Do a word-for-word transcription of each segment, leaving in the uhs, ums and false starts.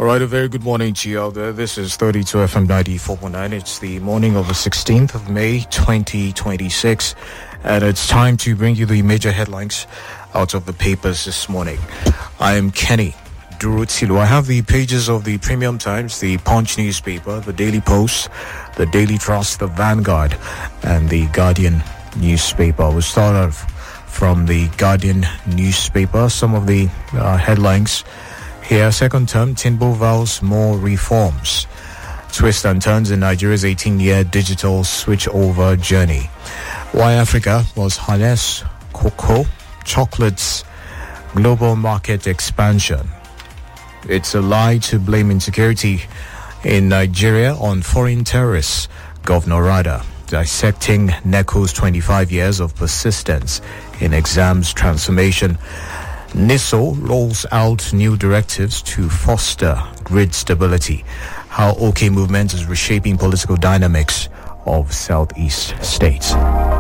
All right, a very good morning to you out there. This is thirty-two F M ninety-four point nine. It's the morning of the sixteenth of May, twenty twenty-six. And it's time to bring you the major headlines out of the papers this morning. I am Kenny Durutsilu. I have the pages of the Premium Times, the Punch newspaper, the Daily Post, the Daily Trust, the Vanguard, and the Guardian newspaper. We'll start off from the Guardian newspaper. Some of the uh, headlines here. Second term, Tinubu vows more reforms. Twist and turns in Nigeria's eighteen-year digital switchover journey. Why Africa was harness cocoa, chocolates, global market expansion. It's a lie to blame insecurity in Nigeria on foreign terrorists. Governor Rada dissecting NECO's twenty-five years of persistence in exams transformation. NISO rolls out new directives to foster grid stability. How OK movement is reshaping political dynamics of Southeast states.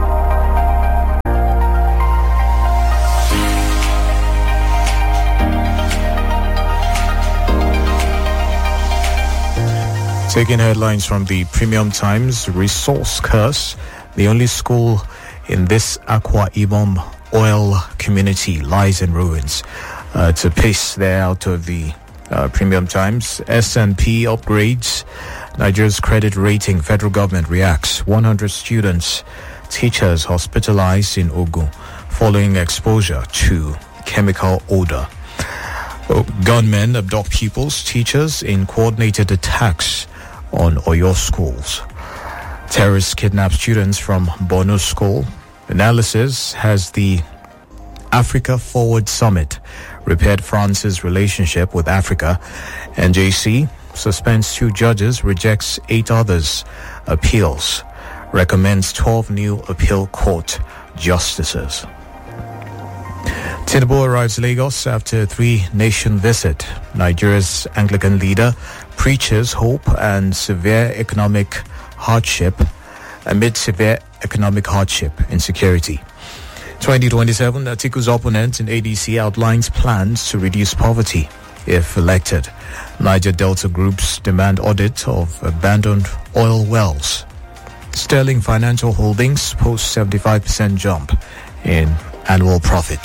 Taking headlines from the Premium Times, resource curse. The only school in this Akwa Ibom oil community lies in ruins. Uh, to piece there out of the uh, Premium Times. S and P upgrades Nigeria's credit rating. Federal government reacts. one hundred students, teachers hospitalized in Ogun following exposure to chemical odor. Oh, gunmen abduct pupils, teachers in coordinated attacks on Oyo schools. Terrorists kidnap students from Borno school. Analysis has the Africa Forward Summit repaired France's relationship with Africa. N J C suspends two judges, rejects eight others' appeals, recommends twelve new appeal court justices. Tinubu arrives Lagos after a three-nation visit. Nigeria's Anglican leader preaches hope and severe economic hardship amid severe economic hardship and security. twenty twenty-seven, Atiku's opponent in A D C outlines plans to reduce poverty if elected. Niger Delta groups demand audit of abandoned oil wells. Sterling Financial Holdings posts seventy-five percent jump in annual profit.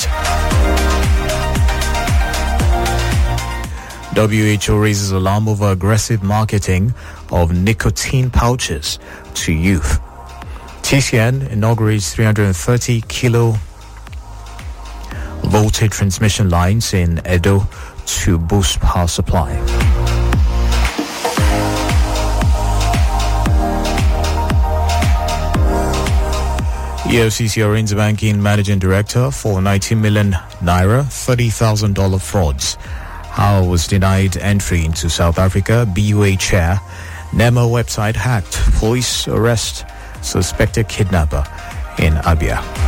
W H O raises alarm over aggressive marketing of nicotine pouches to youth. T C N inaugurates three hundred thirty kilo voltage transmission lines in Edo to boost power supply. E F C C arraigns banking managing director for ninety million naira, thirty thousand dollars frauds. How was denied entry into South Africa. B U A chair. NEMA website hacked. Police arrest suspected kidnapper in Abia.